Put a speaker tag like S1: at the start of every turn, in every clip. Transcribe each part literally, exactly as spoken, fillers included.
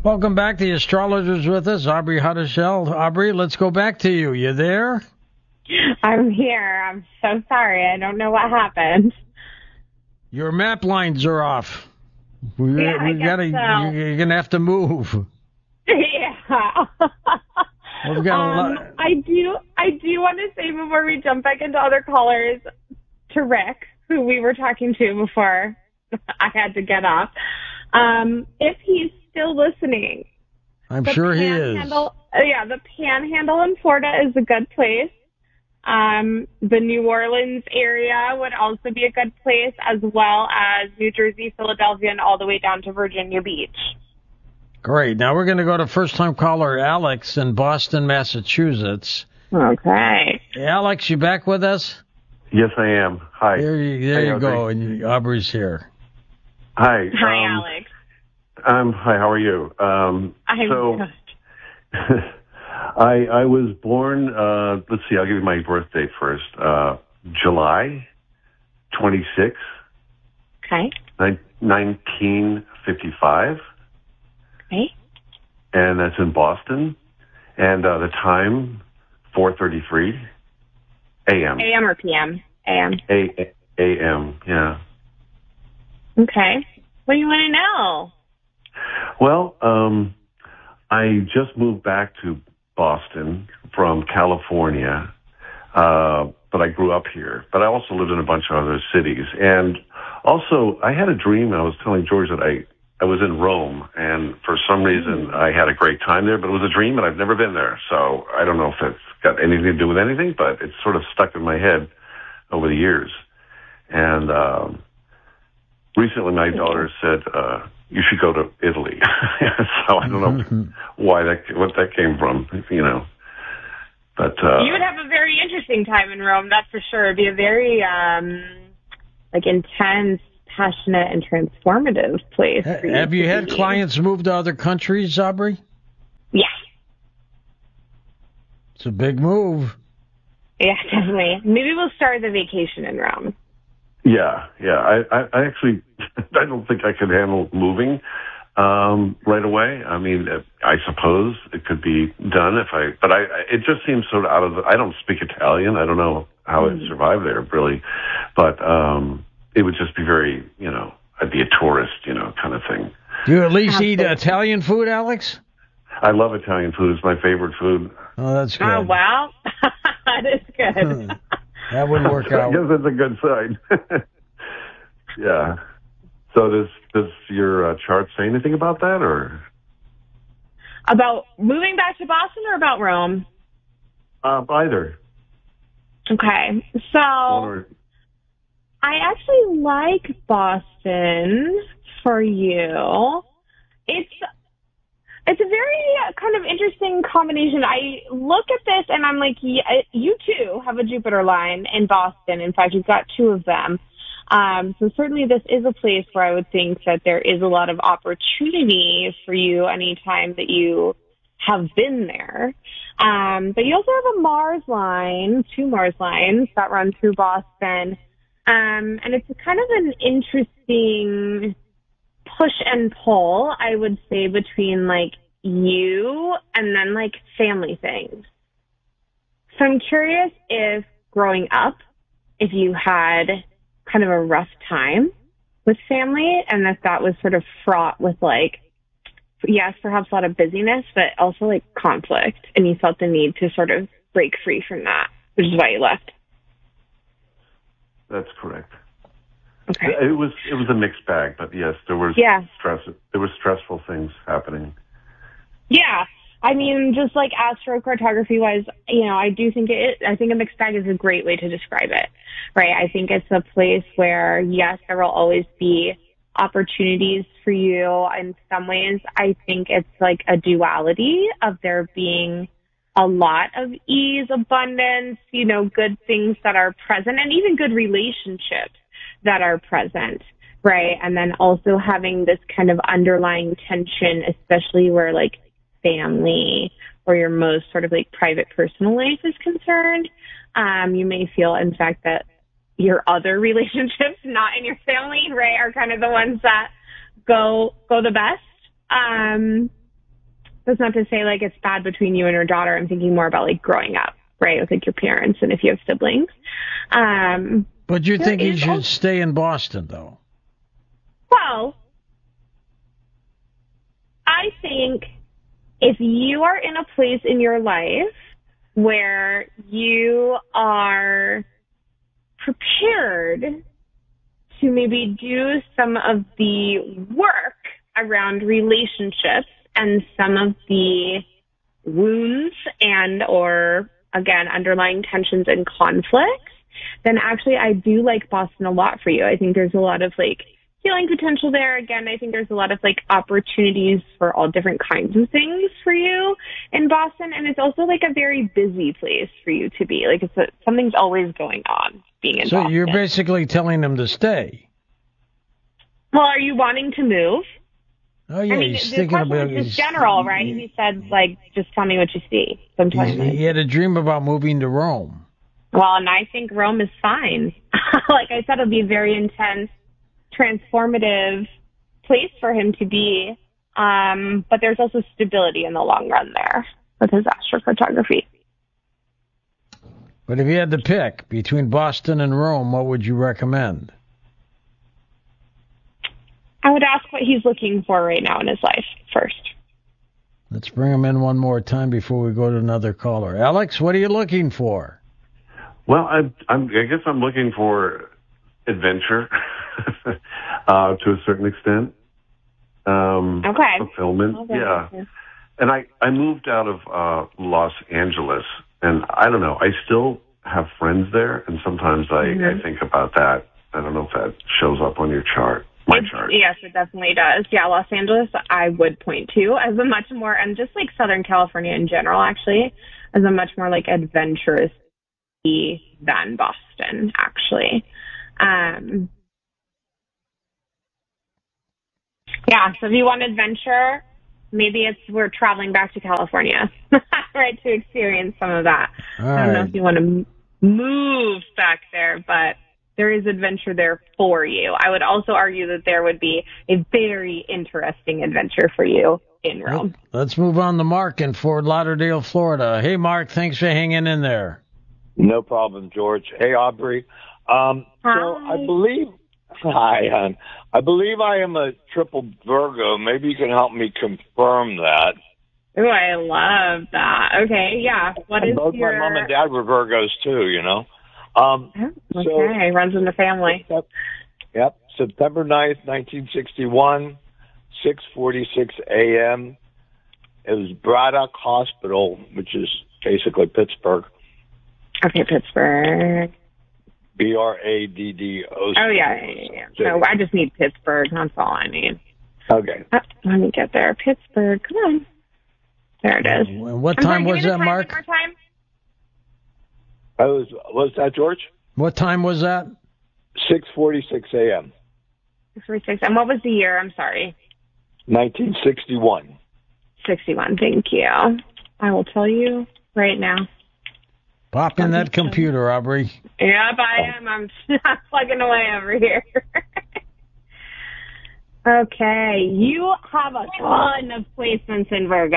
S1: Welcome back. The astrologers with us, Aubrey Huddishell. Aubrey, let's go back to you. You there?
S2: I'm here. I'm so sorry. I don't know what happened.
S1: Your map lines are off. We,
S2: yeah,
S1: we
S2: I guess
S1: gotta,
S2: so.
S1: You're going to have to move.
S2: Yeah.
S1: We've got a
S2: um,
S1: lot.
S2: I do. I do want to say before we jump back into other callers, to Rick, who we were talking to before I had to get off. Um, if he's still listening,
S1: I'm
S2: the
S1: sure he is.
S2: Panhandle, uh, yeah, the Panhandle in Florida is a good place. Um, the New Orleans area would also be a good place, as well as New Jersey, Philadelphia, and all the way down to Virginia Beach.
S1: Great. Now we're going to go to first-time caller Alex in Boston, Massachusetts.
S2: Okay.
S1: Alex, you back with us?
S3: Yes, I am. Hi.
S1: There you, there
S3: Hey,
S1: you
S3: Audrey.
S1: go. And Aubrey's here.
S3: Hi.
S2: Hi,
S3: um,
S2: Alex.
S3: Um, hi, how are you? Um,
S2: I'm
S3: so,
S2: good.
S3: I I was born, uh, let's see, I'll give you my birth date first. Uh, July twenty-sixth,
S2: Okay.
S3: nineteen fifty-five.
S2: Okay.
S3: And that's in Boston. And uh, the time, four thirty-three a.m.
S2: A M or P M? A M.
S3: A- A.M., yeah.
S2: Okay. What do you want to know?
S3: Well, um, I just moved back to Boston from California, uh, but I grew up here. But I also lived in a bunch of other cities. And also, I had a dream. I was telling George that I, I was in Rome, and for some reason, I had a great time there, but it was a dream, and I've never been there. So I don't know if it's got anything to do with anything, but it's sort of stuck in my head over the years. And um, recently, my daughter said, uh, you should go to Italy. So I don't know why that, what that came from, you know. But uh,
S2: You would have a very interesting time in Rome, that's for sure. It'd be a very, um, like, intense, passionate, and transformative place. For you
S1: Have you
S2: to
S1: had
S2: be.
S1: clients move to other countries, Aubrey?
S2: Yeah.
S1: It's a big move.
S2: Yeah, definitely. Maybe we'll start the vacation in Rome.
S3: yeah, yeah. I, I, I actually, I don't think I could handle moving um, right away. I mean, I suppose it could be done if I, but I, it just seems sort of out of the, I don't speak Italian. I don't know how
S2: Mm.
S3: I'd survive there, really. But um, it would just be very, you know, I'd be a tourist, you know, kind of thing.
S1: Do you at least eat
S2: Absolutely.
S1: Italian food, Alex?
S3: I love Italian food. It's my favorite food.
S1: Oh, that's good.
S2: Oh, wow. That is good.
S1: That would work
S3: I
S1: out.
S3: guess that's a good sign. Yeah. So does does your uh, chart say anything about that, or
S2: About moving back to Boston or about Rome?
S3: uh, either?
S2: Okay. So
S3: One or,
S2: I actually like Boston for you. It's it's a very uh, kind of interesting combination. I look at this and I'm like, yeah, you too have a Jupiter line in Boston. In fact, you've got two of them. Um, so certainly this is a place where I would think that there is a lot of opportunity for you anytime that you have been there. Um, but you also have a Mars line, two Mars lines that run through Boston. Um, and it's kind of an interesting push and pull, I would say, between like you and then like family things. So I'm curious if growing up, if you had kind of a rough time with family and if that was sort of fraught with like, yes, perhaps a lot of busyness, but also like conflict, and you felt the need to sort of break free from that, which is why you left.
S3: that's correct.
S2: Okay.
S3: It was it was a mixed bag, but yes, there was
S2: Yeah.
S3: stress. There were stressful things happening.
S2: Yeah. I mean, just like astrocartography wise, you know, I do think it, I think a mixed bag is a great way to describe it, right? I think it's a place where, yes, there will always be opportunities for you. In some ways, I think it's like a duality of there being a lot of ease, abundance, you know, good things that are present, and even good relationships that are present, right? And then also having this kind of underlying tension, especially where like family or your most sort of like private personal life is concerned. Um, you may feel, in fact, that your other relationships, not in your family, right, are kind of the ones that go go the best. Um, that's not to say like it's bad between you and your daughter. I'm thinking more about like growing up, right, with like your parents and if you have siblings. Um,
S1: but you think he should
S2: also,
S1: stay in Boston, though?
S2: Well, I think if you are in a place in your life where you are prepared to maybe do some of the work around relationships and some of the wounds and or, again, underlying tensions and conflicts, then actually I do like Boston a lot for you. I think there's a lot of, like, healing potential there. Again, I think there's a lot of, like, opportunities for all different kinds of things for you in Boston. And it's also, like, a very busy place for you to be. Like, it's a, something's always going on being in
S1: so
S2: Boston. So
S1: you're basically telling him to stay.
S2: Well, are you wanting to move?
S1: Oh, yeah,
S2: I mean,
S1: he's
S2: the
S1: thinking
S2: question
S1: about
S2: was just general, right? He, he said, like, just tell me what you see. So I'm telling
S1: he, he had a dream about moving to Rome.
S2: Well, and I think Rome is fine. Like I said, it'll be a very intense, transformative place for him to be. Um, but there's also stability in the long run there with his astrophotography.
S1: But if you had to pick between Boston and Rome, what would you recommend?
S2: I would ask what he's looking for right now in his life first.
S1: Let's bring him in one more time before we go to another caller. Alex, what are you looking for?
S3: Well, I, I'm, I guess I'm looking for adventure uh, to a certain extent. Um,
S2: okay.
S3: Fulfillment,
S2: okay.
S3: yeah. And I, I moved out of uh, Los Angeles, and I don't know, I still have friends there, and sometimes I, mm-hmm. I think about that. I don't know if that shows up on your chart. My
S2: it,
S3: chart.
S2: Yes, it definitely does. Yeah, Los Angeles, I would point to as a much more, and just like Southern California in general, actually, as a much more like adventurous than Boston, actually. Um, yeah, so if you want adventure, maybe it's we're traveling back to California, right, to experience some of that.
S1: All
S2: I don't
S1: right.
S2: know if you want to move back there, but there is adventure there for you. I would also argue that there would be a very interesting adventure for you in Rome.
S1: Let's move on to Mark in Fort Lauderdale, Florida. Hey, Mark, thanks for hanging in there.
S4: No problem, George. Hey, Aubrey. Um,
S2: hi.
S4: So I believe, hi, hon. I believe I am a triple Virgo. Maybe you can help me confirm that.
S2: Oh, I love that. Okay, yeah. What
S4: and
S2: is
S4: both
S2: your...
S4: my mom and dad were Virgos too, you know. Um,
S2: okay,
S4: so,
S2: runs in the family.
S4: Yep, September ninth, nineteen sixty-one, six forty-six a.m. It was Braddock Hospital, which is basically Pittsburgh.
S2: Okay, Pittsburgh.
S4: B R A D D O.
S2: Oh, yeah, yeah, yeah. So I just need Pittsburgh. That's all I need.
S4: Okay.
S2: Oh, let me get there. Pittsburgh. Come on. There it is.
S1: And what
S2: I'm
S1: time
S2: sorry,
S1: was that,
S2: time,
S1: Mark?
S2: One more time.
S4: I was, was that, George?
S1: What time was that?
S4: six forty-six a.m.
S2: six forty-six. And what was the year? I'm sorry.
S4: nineteen sixty-one.
S2: sixty-one. Thank you. I will tell you right now.
S1: Pop in that computer, Aubrey.
S2: Yep, I am. I'm plugging away over here. Okay, you have a ton of placements in Virgo.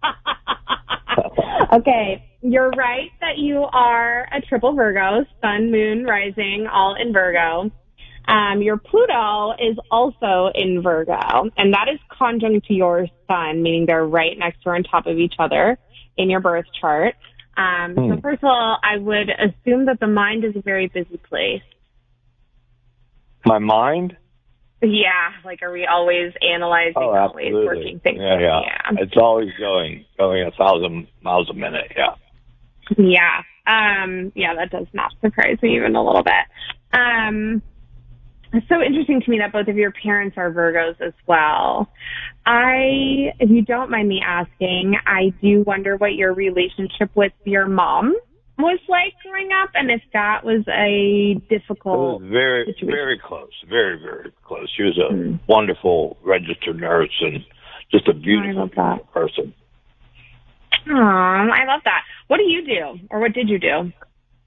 S2: Okay, you're right that you are a triple Virgo, sun, moon, rising, all in Virgo. Um, your Pluto is also in Virgo, and that is conjunct to your sun, meaning they're right next to or on top of each other in your birth chart. Um, hmm. So first of all, I would assume that the mind is a very busy place.
S4: My mind?
S2: Yeah, like are we always analyzing,
S4: oh,
S2: always working things?
S4: Yeah, yeah, yeah. It's always going, going a thousand miles a minute, yeah.
S2: Yeah, um, yeah, that does not surprise me even a little bit. Um, it's so interesting to me that both of your parents are Virgos as well. I, if you don't mind me asking, I do wonder what your relationship with your mom was like growing up, and if that was a difficult
S4: It was very,
S2: situation.
S4: very close, very, very close. She was a
S2: mm.
S4: wonderful registered nurse and just a beautiful,
S2: I love that.
S4: person.
S2: Aw, I love that. What do you do, or what did you do?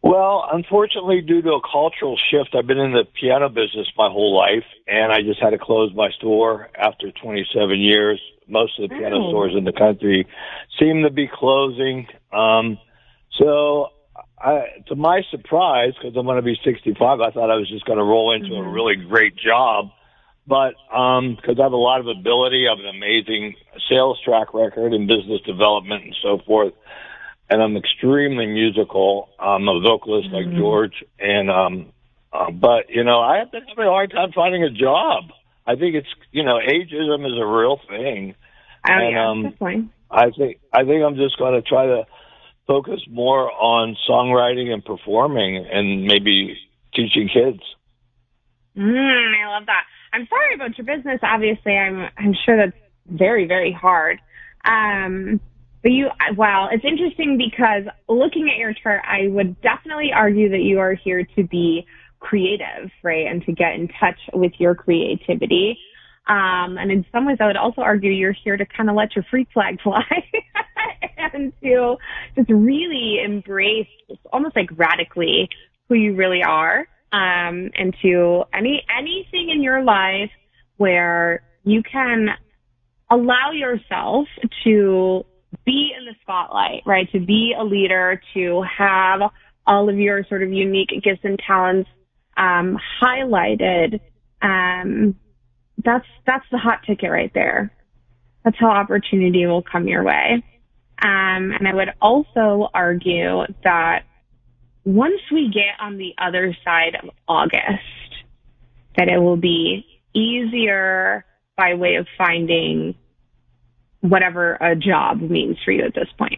S4: Well, unfortunately, due to a cultural shift, I've been in the piano business my whole life, and I just had to close my store after twenty-seven years. Most of the piano
S2: Oh.
S4: stores in the country seem to be closing. Um, so, I, to my surprise, because I'm going to be sixty-five, I thought I was just going to roll into
S2: Mm-hmm.
S4: a really great job. But um, because I have a lot of ability, I have an amazing sales track record in business development and so forth. And I'm extremely musical. I'm a vocalist like
S2: Mm-hmm.
S4: George. And, um, uh, but, you know, I have been having a hard time finding a job. I think it's, you know, ageism is a real thing.
S2: Oh,
S4: and,
S2: yeah,
S4: um,
S2: definitely.
S4: I think, I think I'm just going to try to focus more on songwriting and performing and maybe teaching kids.
S2: Mm, I love that. I'm sorry about your business. Obviously, I'm I'm sure that's very, very hard. Um, but you, well, it's interesting because looking at your chart, I would definitely argue that you are here to be creative, right, and to get in touch with your creativity. Um, and in some ways, I would also argue you're here to kind of let your freak flag fly and to just really embrace, almost like radically, who you really are. Um, and to any anything in your life where you can allow yourself to be in the spotlight, right? To be a leader, to have all of your sort of unique gifts and talents um, highlighted. Um, that's that's the hot ticket right there. That's how opportunity will come your way. Um, and I would also argue that once we get on the other side of August, that it will be easier by way of finding whatever a job means for you at this point.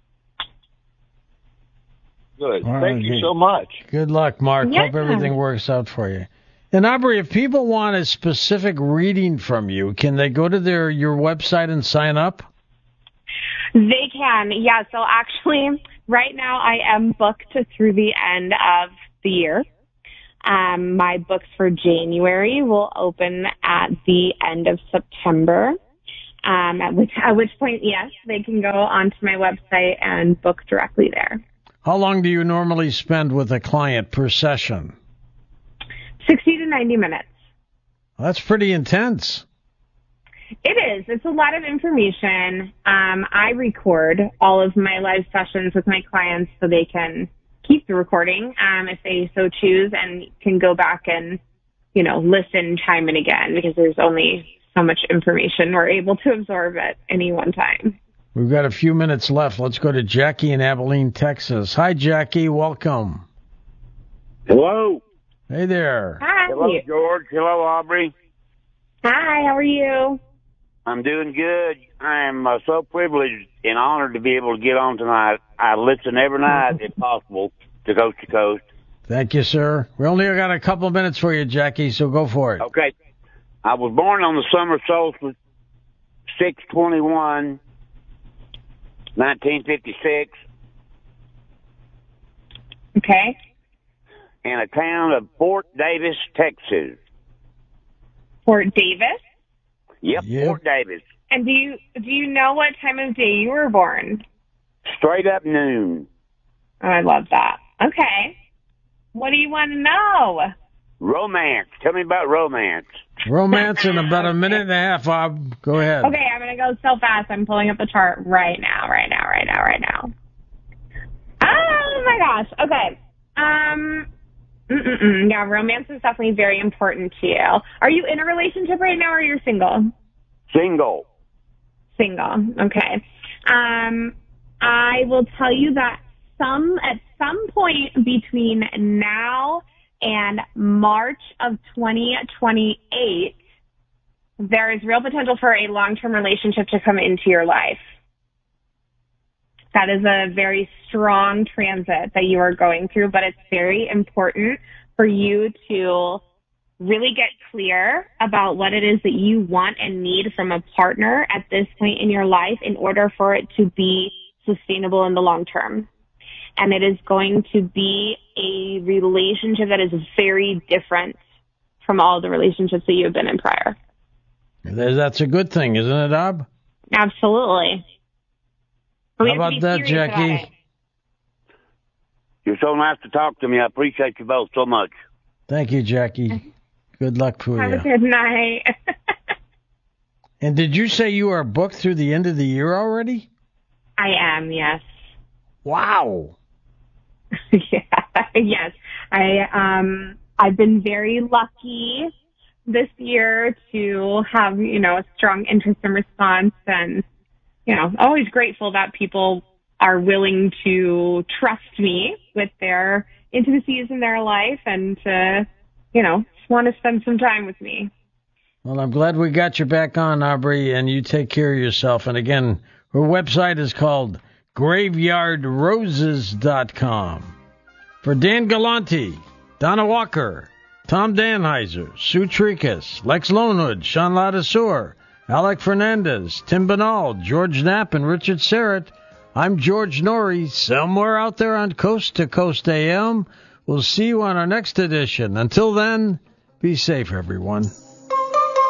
S4: Good.
S1: All
S4: Thank
S1: right.
S4: you so much.
S1: Good luck, Mark.
S2: Yeah.
S1: Hope everything works out for you. And Aubrey, if people want a specific reading from you, can they go to their your website and sign up?
S2: They can, yeah. So actually, right now I am booked through the end of the year. Um, my books for January will open at the end of September. Um, at which at which point, yes, they can go onto my website and book directly there.
S1: How long do you normally spend with a client per session?
S2: Sixty to ninety minutes.
S1: That's pretty intense.
S2: It is. It's a lot of information. Um, I record all of my live sessions with my clients so they can keep the recording um, if they so choose, and can go back and, you know, listen time and again, because there's only so much information we're able to absorb at any one time.
S1: We've got a few minutes left. Let's go to Jackie in Abilene, Texas. Hi, Jackie. Welcome.
S5: Hello.
S1: Hey there.
S2: Hi.
S5: Hello, George. Hello, Aubrey.
S2: Hi, how are you?
S5: I'm doing good. I am uh, so privileged and honored to be able to get on tonight. I listen every night, if possible, to Coast to Coast.
S1: Thank you, sir. We only got a couple of minutes for you, Jackie, so go for it.
S5: Okay. I was born on the summer solstice, six twenty-one, nineteen fifty-six,
S2: Okay.
S5: in a town of Fort Davis, Texas.
S2: Fort Davis?
S5: Yep,
S1: Yep.
S5: Fort Davis.
S2: And do you do you know what time of day you were born?
S5: Straight up noon.
S2: Oh, I love that. Okay. What do you want to know?
S5: Romance. Tell me about romance.
S1: Romance in about a minute and a half, Bob. Go ahead.
S2: Okay, I'm going to go so fast. I'm pulling up the chart right now, right now, right now, right now. Oh, my gosh. Okay. Um, mm-mm-mm. Yeah, romance is definitely very important to you. Are you in a relationship right now, or you're single?
S5: Single.
S2: Single. Okay. Um, I will tell you that some at some point between now and March of twenty twenty-eight, there is real potential for a long-term relationship to come into your life. That is a very strong transit that you are going through, but it's very important for you to really get clear about what it is that you want and need from a partner at this point in your life in order for it to be sustainable in the long term. And it is going to be a relationship that is very different from all the relationships that you have been in prior.
S1: That's a good thing, isn't it, Bob?
S2: Absolutely.
S1: How
S2: We have to
S1: about
S2: be
S1: that,
S2: serious
S1: Jackie?
S2: about it.
S5: You're so nice to talk to me. I appreciate you both so much.
S1: Thank you, Jackie. Good luck for
S2: Have
S1: you.
S2: a good night.
S1: And did you say you are booked through the end of the year already?
S2: I am, yes.
S1: Wow.
S2: Yeah, yes. I um I've been very lucky this year to have, you know, a strong interest and response, and, you know, always grateful that people are willing to trust me with their intimacies in their life and to, you know, just want to spend some time with me.
S1: Well, I'm glad we got you back on, Aubrey, and you take care of yourself. And again, her website is called graveyard roses dot com. For Dan Galante, Donna Walker, Tom Danheiser, Sue Tricas, Lex Lonewood, Sean Ladisseur, Alec Fernandez, Tim Banal, George Knapp, and Richard Serrett, I'm George Norrie, somewhere out there on Coast to Coast A M. We'll see you on our next edition. Until then, be safe, everyone.